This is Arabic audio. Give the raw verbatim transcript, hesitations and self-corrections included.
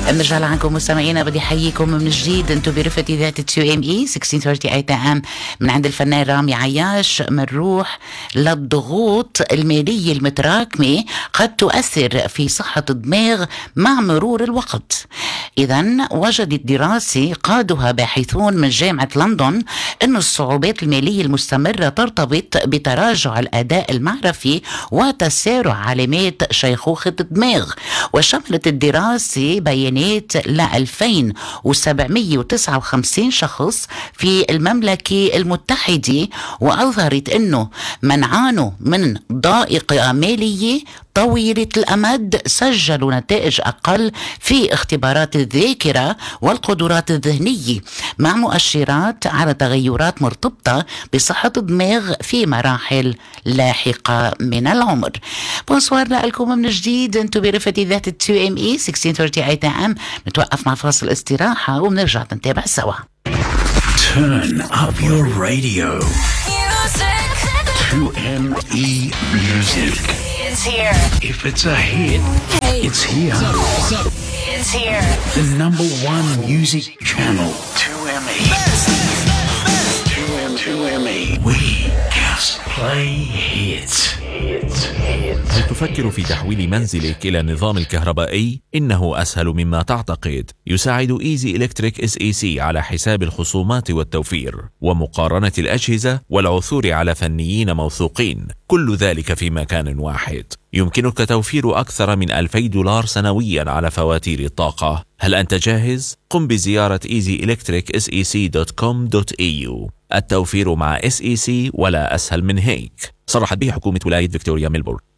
بنرجع لعنكم مستمعينا، بدي احييكم من جديد. انتم برفقة ذات تو ام اي ستة عشر ثلاثين اي ام من عند الفنان رامي عياش. منروح للضغوط المالية المتراكمة قد تؤثر في صحة الدماغ مع مرور الوقت. إذن وجدت دراسة قادها باحثون من جامعة لندن أن الصعوبات المالية المستمرة ترتبط بتراجع الأداء المعرفي وتسارع علامات شيخوخة الدماغ. وشملت الدراسة بيانات ل ألفين وسبعمئة وتسعة وخمسين شخص في المملكة المتحدة، وأظهرت أنه من عانوا من ضائقة مالية طويلة الأمد سجلوا نتائج أقل في اختبارات الذاكرة والقدرات الذهنية، مع مؤشرات على تغيرات مرتبطة بصحة الدماغ في مراحل لاحقة من العمر. بونسوار لكم من جديد، انتو برفقة ذات تو ام اي ستة عشر ثلاثين اي ام. نتوقف مع فاصل استراحة وبنرجع نتابع سوا. Turn up your radio. two M E Music. It's here. If it's a hit, it's here. It's here. The number one music channel. two M E. two M two M E. We just play hits. Hits. Hits. هل تفكر في تحويل منزلك إلى النظام الكهربائي؟ إنه أسهل مما تعتقد. يساعد إيزي إلكتريك إس إي سي على حساب الخصومات والتوفير ومقارنة الأجهزة والعثور على فنيين موثوقين، كل ذلك في مكان واحد. يمكنك توفير أكثر من ألفي دولار سنويا على فواتير الطاقة. هل أنت جاهز؟ قم بزيارة ايزي إلكتريك إس إي سي دوت كوم دوت إي يو. التوفير مع إس إي سي ولا أسهل من هيك. صرحت به حكومة ولاية فيكتوريا ميلبورن.